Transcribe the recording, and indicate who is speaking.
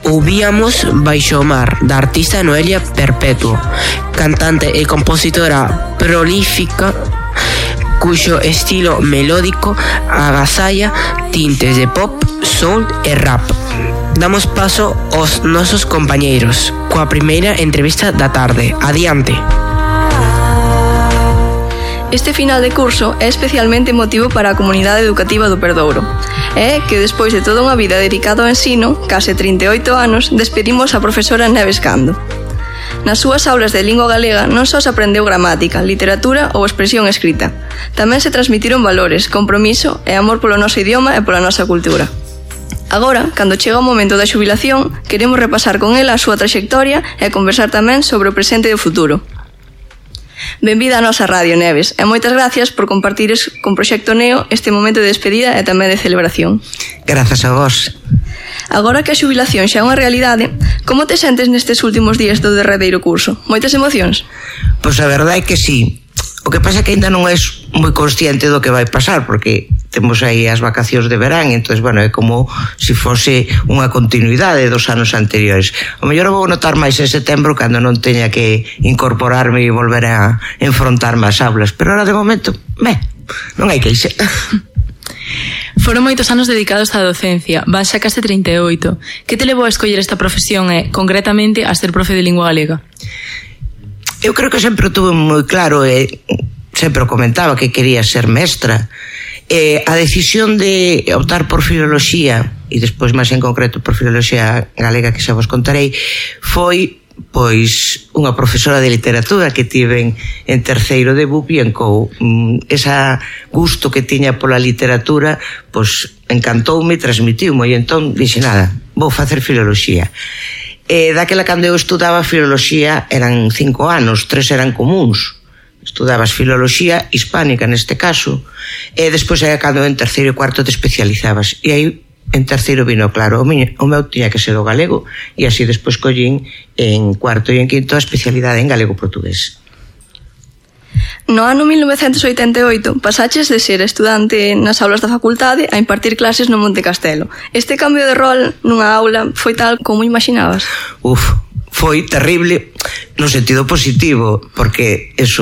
Speaker 1: Ouvíamos Baixo o mar, da artista Noelia Perpetuo, cantante e compositora prolífica cuxo estilo melódico agasalla tintes de pop, soul e rap. Damos paso aos nosos compañeiros coa primeira entrevista da tarde. Adiante.
Speaker 2: Este final de curso é especialmente emotivo para a comunidade educativa do Perdouro. É que despois de toda unha vida dedicada ao ensino, case 38 anos, despedimos a profesora Neves Cando. Nas súas aulas de lingua galega non só se aprendeu gramática, literatura ou expresión escrita. Tamén se transmitiron valores, compromiso e amor polo noso idioma e pola nosa cultura. Agora, cando chega o momento da xubilación, queremos repasar con ela a súa traxectoria e conversar tamén sobre o presente e o futuro. Benvida á nosa radio, Neves, e moitas gracias por compartires con Proxecto Neo este momento de despedida e tamén de celebración.
Speaker 3: Grazas a vos.
Speaker 2: Agora que a xubilación xa é unha realidade, como te sentes nestes últimos días do derradeiro curso? Moitas emocións?
Speaker 3: Pois a verdade é que sí. O que pasa é que ainda non és moi consciente do que vai pasar, porque temos aí as vacacións de verán, entón, bueno, é como se fose unha continuidade dos anos anteriores. O mellor vou notar máis en setembro cando non teña que incorporarme e volver a enfrontarme ás aulas, pero ahora de momento, non hai queixa.
Speaker 4: Foron moitos anos dedicados á docencia, vas xa case 38. Que te levou a escoller esta profesión e, concretamente, a ser profe de lingua galega?
Speaker 3: Eu creo que sempre tuve moi claro e sempre comentaba que quería ser mestra. A decisión de optar por filoloxía e despois máis en concreto por filoloxía galega, que xa vos contarei, foi pois unha profesora de literatura que tiven en terceiro de BUP e encou esa gusto que tiña pola literatura, pois encantoume e transmitiume, e entón dixe nada, vou facer filoloxía. Daquela cando eu estudaba filoloxía eran 5 anos, 3 eran comuns. Estudabas filoloxía hispánica neste caso, e despois era cando en terceiro e cuarto te especializabas, e aí en terceiro vino claro, o meu tiña que ser o galego, e así despois collín en cuarto e en quinto a especialidade en galego-portugués.
Speaker 2: No ano 1988 pasaches de ser estudante nas aulas da facultade a impartir clases no Monte Castelo. Este cambio de rol nunha aula foi tal como imaginabas?
Speaker 3: Foi terrible no sentido positivo, porque eso